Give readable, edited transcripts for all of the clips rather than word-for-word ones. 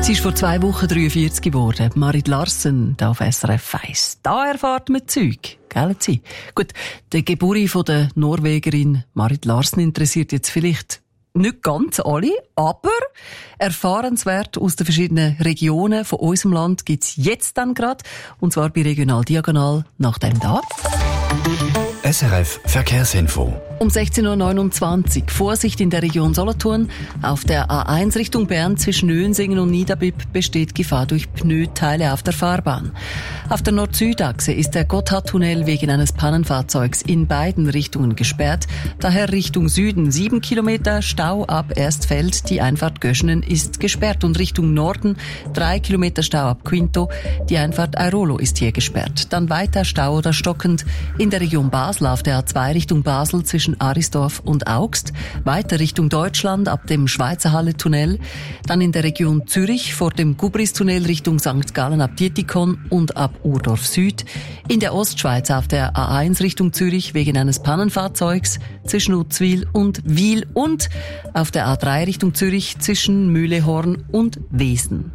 Sie ist vor 2 Wochen 43 geworden. Marit Larsen, da auf SRF 1. Da erfahrt man Zeug, gell? Gut, die Geburt von der Norwegerin Marit Larsen interessiert jetzt vielleicht nicht ganz alle, aber erfahrenswert aus den verschiedenen Regionen von unserem Land gibt's jetzt dann gerade, und zwar bei Regional Diagonal nach dem da. SRF Verkehrsinfo. Um 16.29 Uhr. Vorsicht in der Region Solothurn. Auf der A1 Richtung Bern zwischen Nönsingen und Niederbipp besteht Gefahr durch Pneuteile auf der Fahrbahn. Auf der Nord-Süd-Achse ist der Gotthardtunnel wegen eines Pannenfahrzeugs in beiden Richtungen gesperrt. Daher Richtung Süden 7 Kilometer, Stau ab Erstfeld. Die Einfahrt Göschenen ist gesperrt. Und Richtung Norden 3 Kilometer Stau ab Quinto. Die Einfahrt Airolo ist hier gesperrt. Dann weiter Stau oder stockend in der Region Basel auf der A2 Richtung Basel zwischen Arisdorf und Augst, weiter Richtung Deutschland ab dem Schweizerhalle-Tunnel, dann in der Region Zürich vor dem Gubris-Tunnel Richtung St. Gallen ab Dietikon und ab Urdorf Süd, in der Ostschweiz auf der A1 Richtung Zürich wegen eines Pannenfahrzeugs zwischen Uzwil und Wil und auf der A3 Richtung Zürich zwischen Mühlehorn und Wesen.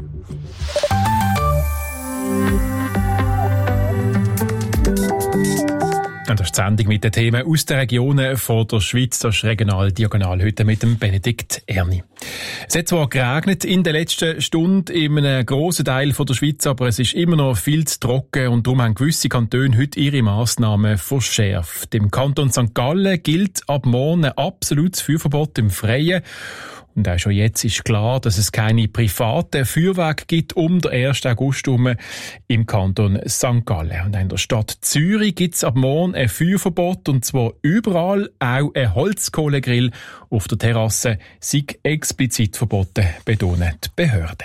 Und das ist die Sendung mit den Themen aus den Regionen von der Schweiz. Das ist Regional Diagonal heute mit dem Benedikt Erni. Es hat zwar geregnet in der letzten Stunde in einem grossen Teil von der Schweiz, aber es ist immer noch viel zu trocken und darum haben gewisse Kantone heute ihre Massnahmen verschärft. Im Kanton St. Gallen gilt ab morgen ein absolutes Feuerverbot im Freien. Und auch schon jetzt ist klar, dass es keine privaten Feuerwerke gibt um den 1. August herum im Kanton St. Gallen. Und in der Stadt Zürich gibt es ab morgen ein Feuerverbot, und zwar überall. Auch ein Holzkohlegrill auf der Terrasse sei explizit verboten, betonen die Behörden.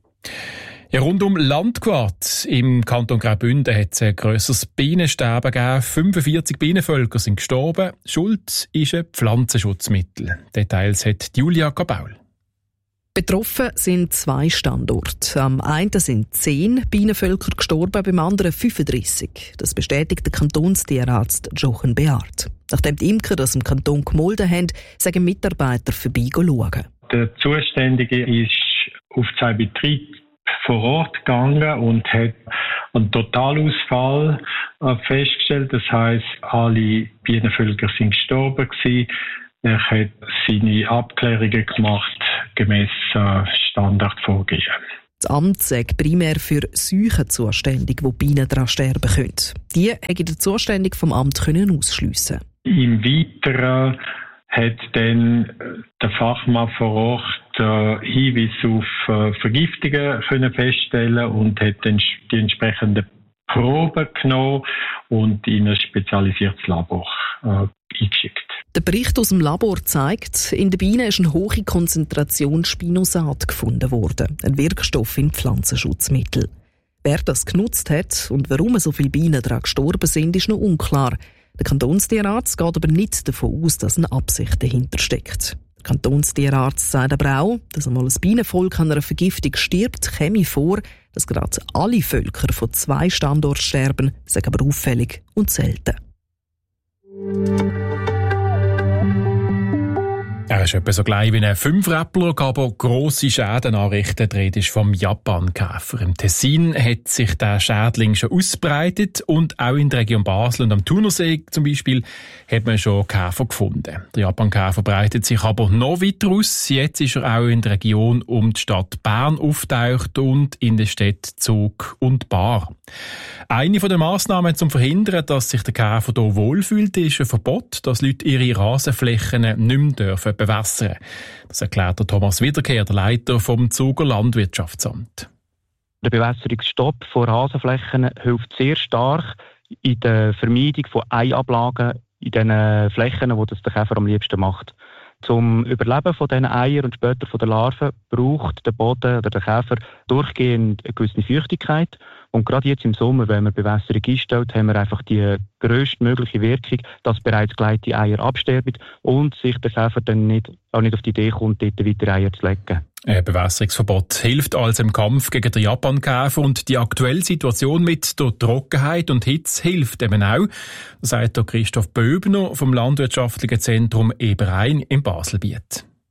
Ja, rund um Landquart im Kanton Graubünden hat es ein grösseres Bienensterben gegeben. 45 Bienenvölker sind gestorben. Schuld ist ein Pflanzenschutzmittel. Details hat Julia Gabaul. Betroffen sind 2 Standorte. Am einen sind 10 Bienenvölker gestorben, beim anderen 35. Das bestätigt der Kantonstierarzt Jochen Beard. Nachdem die Imker das im Kanton gemolden haben, sagen Mitarbeiter vorbei schauen. Der Zuständige ist auf 2 Betriebe vor Ort gegangen und hat einen Totalausfall festgestellt. Das heisst, alle Bienenvölker sind gestorben gewesen. Er hat seine Abklärungen gemacht, gemäss Standardvorgehen. Das Amt sagt primär für Seuchen zuständig, wo Bienen daran sterben können. Die hätte der Zuständige vom Amt ausschliessen. Im Weiteren hat dann der Fachmann vor Ort Hinweise auf Vergiftungen können feststellen und hat dann die entsprechenden Proben genommen und in ein spezialisiertes Labor eingeschickt. Der Bericht aus dem Labor zeigt, in den Bienen ist eine hohe Konzentration Spinosat gefunden worden, ein Wirkstoff in Pflanzenschutzmittel. Wer das genutzt hat und warum so viele Bienen daran gestorben sind, ist noch unklar. Der Kantonstierarzt geht aber nicht davon aus, dass eine Absicht dahinter steckt. Der Kantonstierarzt sagt aber auch, dass einmal ein Bienenvolk an einer Vergiftung stirbt, käme vor, dass gerade alle Völker von 2 Standorten sterben, sagen aber auffällig und selten. Er ist etwa so gleich wie ein 5-Räppler, aber grosse Schäden anrichten, die Rede ist vom Japankäfer. Im Tessin hat sich der Schädling schon ausgebreitet und auch in der Region Basel und am Thunersee zum Beispiel hat man schon Käfer gefunden. Der Japankäfer breitet sich aber noch weiter aus. Jetzt ist er auch in der Region um die Stadt Bern aufgetaucht und in den Städten Zug und Bar. Eine der Massnahmen zum Verhindern, dass sich der Käfer hier wohlfühlt, ist ein Verbot, dass Leute ihre Rasenflächen nicht mehr dürfen bewässern. Das erklärt der Thomas Wiederkehr, der Leiter vom Zuger Landwirtschaftsamt. Der Bewässerungsstopp von Rasenflächen hilft sehr stark in der Vermeidung von Eiablagen in den Flächen, wo das der Käfer am liebsten macht. Zum Überleben von diesen Eiern und später von der Larven braucht der Boden oder der Käfer durchgehend eine gewisse Feuchtigkeit. Und gerade jetzt im Sommer, wenn man Bewässerung einstellt, haben wir einfach die grösstmögliche Wirkung, dass bereits gelegte Eier absterben und sich der Käfer dann auch nicht auf die Idee kommt, dort weiter Eier zu legen. Ein Bewässerungsverbot hilft also im Kampf gegen den Japankäfer und die aktuelle Situation mit der Trockenheit und Hitze hilft eben auch, sagt Christoph Böbner vom Landwirtschaftlichen Zentrum Eberein im Baselbiet.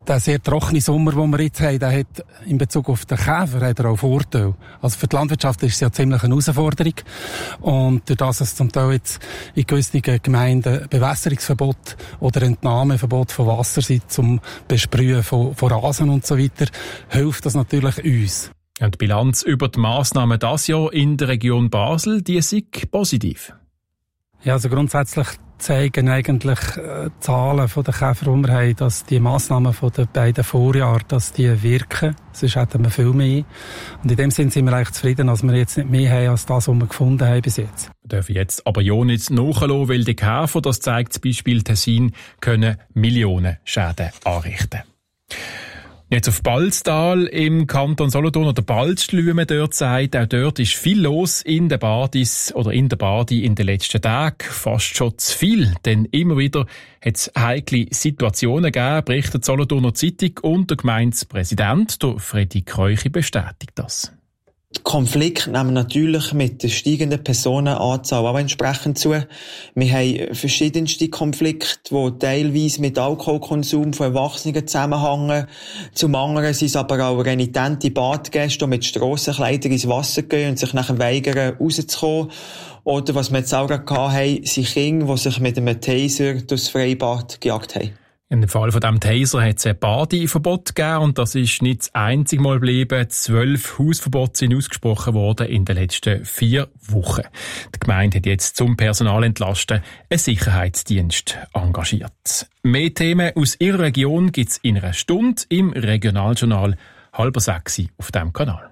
Der sehr trockene Sommer, den wir jetzt haben, der hat in Bezug auf den Käfer hat er auch Vorteile. Also für die Landwirtschaft ist es ja ziemlich eine Herausforderung. Und durch das es zum Teil jetzt in gewissen Gemeinden Bewässerungsverbot oder Entnahmeverbot von Wasser sind zum Besprühen von Rasen und so weiter, hilft das natürlich uns. Und die Bilanz über die Massnahmen dieses Jahr in der Region Basel, die ist positiv. Ja, also grundsätzlich zeigen eigentlich Zahlen von den Käfern, die wir haben, dass die Massnahmen von den beiden Vorjahren, dass die wirken. Sonst hätten wir viel mehr. Und in dem Sinne sind wir eigentlich zufrieden, dass wir jetzt nicht mehr haben als das, was wir gefunden haben bis jetzt. Wir dürfen jetzt aber ja nicht nachlassen, weil die Käfer, das zeigt das Beispiel Tessin, können Millionen Schäden anrichten. Jetzt auf Balztal im Kanton Solothurn oder Balzstl, wie man dort sagt. Auch dort ist viel los in der Badis oder in der Badi in den letzten Tagen. Fast schon zu viel, denn immer wieder hat es heikle Situationen gegeben, berichtet die Solothurner Zeitung, und der Gemeindepräsident, der Freddy Kreuchi, bestätigt das. Die Konflikte nehmen natürlich mit der steigenden Personenanzahl auch entsprechend zu. Wir haben verschiedenste Konflikte, die teilweise mit Alkoholkonsum von Erwachsenen zusammenhängen. Zum anderen sind es aber auch renitente Badgäste, die mit Strassenkleidern ins Wasser gehen und sich nachher weigern, rauszukommen. Oder was wir jetzt auch gerade hatten, sind Kinder, die sich mit einem Taser durchs Freibad gejagt haben. In dem Fall von diesem Taser hat es ein Badeverbot gegeben, und das ist nicht das einzige Mal geblieben. 12 Hausverbote sind ausgesprochen worden in den letzten 4 Wochen. Die Gemeinde hat jetzt zum Personalentlasten einen Sicherheitsdienst engagiert. Mehr Themen aus ihrer Region gibt es in einer Stunde im Regionaljournal 5:30 auf diesem Kanal.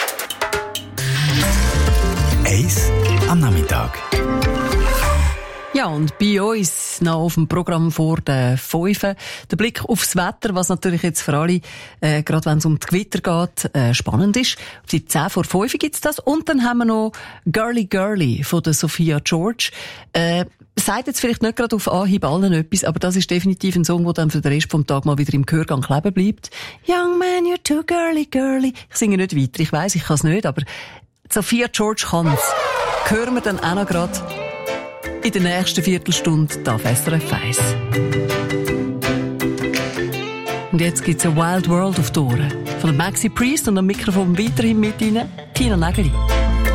Eis am Nachmittag. Ja, und bei uns noch auf dem Programm vor den 5 der Blick aufs Wetter, was natürlich jetzt für alle, gerade wenn es um die Gewitter geht, spannend ist. Auf die 10 vor 5 gibt's das. Und dann haben wir noch Girly Girly von der Sophia George. Sagt jetzt vielleicht nicht gerade auf Anhieb allen etwas, aber das ist definitiv ein Song, der dann für den Rest vom Tag mal wieder im Gehörgang kleben bleibt. Young man, you're too girly, girly. Ich singe nicht weiter, ich weiss, ich kann es nicht, aber Sophia George kann's. Hören wir dann auch noch gerade in der nächsten Viertelstunde da auf SRF 1. Und jetzt gibt's eine Wild World auf die Ohren. Von der Maxi Priest und am Mikrofon weiterhin mit Ihnen, Tina Nägeli.